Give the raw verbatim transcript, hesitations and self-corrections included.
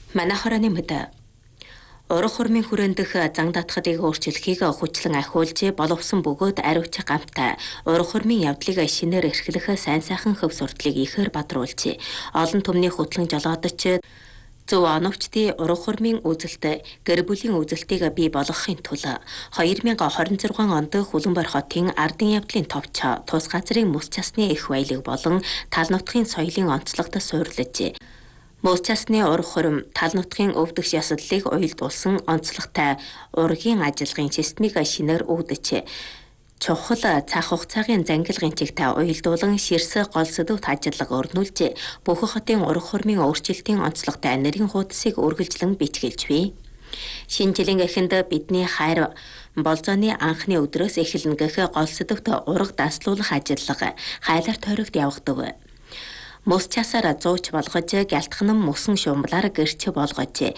Манай хорооны мэдээ. Ураг хурмын хүрээндх зан татхадыг өөрчлөхийг хүчлэн ахиулж боловсон бөгөөд ариуч гамтай ураг хурмын явдлыг шинээр эрхлэх сайн сайхан хөв сурдлыг ихээр бадруулж олон түмний хөтлөн жолоодож зөв оновчдын ураг хурмын үзэлт гэр бүлийн үзэлтийг бий болгохын тулд хоёр мянга хорин зургаан онд Хүлэнбор хотын ардын явдлын товч тус газрын мөс часны их баялаг болон тал нутгийн соёлын онцлогт суурилж Мөс часны ураг хурим тал нутгийн өвдөгч ясаллыг уялдуулсан онцлогтой ургийн ажиллагын системийг шинээр өгдөж чухал цаг хугацаагийн зангилгын чигтээ уялдуулан ширс гол сэдвт ажиллага өрнүүлж бүх хотын ураг хурмын өөрчлөлтийн онцлогтой нэрийн хуудсыг үргэлжлэн бичгэлж бий. Шинэ жилийн эхэнд бидний хайр болзооны анхны өдрөөс эхэлнэ гэх гол сэдвт ураг данслуулах ажиллага хайлаар тойрогт явагдав. Мөс часаар зууч болгож гялтхан мөсөн шумблаар гэрч болгож